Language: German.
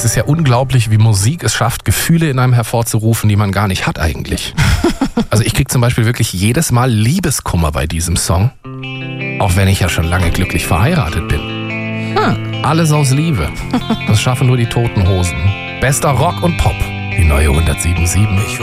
Es ist ja unglaublich, wie Musik es schafft, Gefühle in einem hervorzurufen, die man gar nicht hat eigentlich. Also ich kriege zum Beispiel wirklich jedes Mal Liebeskummer bei diesem Song. Auch wenn ich ja schon lange glücklich verheiratet bin. Alles aus Liebe. Das schaffen nur die Toten Hosen. Bester Rock und Pop. Die neue 107.7.